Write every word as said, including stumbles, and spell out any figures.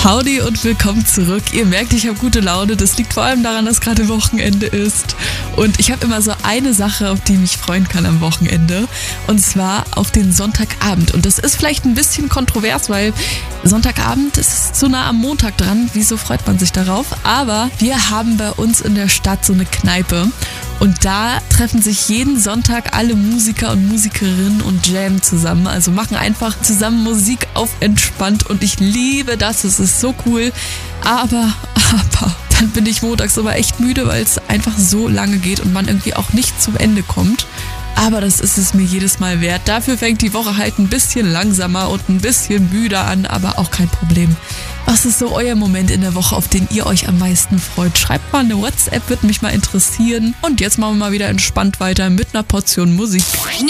Howdy und willkommen zurück. Ihr merkt, ich habe gute Laune. Das liegt vor allem daran, dass gerade Wochenende ist. Und ich habe immer so eine Sache, auf die ich mich freuen kann am Wochenende. Und zwar auf den Sonntagabend. Und das ist vielleicht ein bisschen kontrovers, weil Sonntagabend ist so nah am Montag dran. Wieso freut man sich darauf? Aber wir haben bei uns in der Stadt so eine Kneipe. Und da treffen sich jeden Sonntag alle Musiker und Musikerinnen und jammen zusammen. Also machen einfach zusammen Musik auf entspannt. Und ich liebe das. Es ist so cool. Aber, aber, dann bin ich montags aber echt müde, weil es einfach so lange geht und man irgendwie auch nicht zum Ende kommt. Aber das ist es mir jedes Mal wert. Dafür fängt die Woche halt ein bisschen langsamer und ein bisschen müder an, aber auch kein Problem. Was ist so euer Moment in der Woche, auf den ihr euch am meisten freut? Schreibt mal eine WhatsApp, würde mich mal interessieren. Und jetzt machen wir mal wieder entspannt weiter mit einer Portion Musik.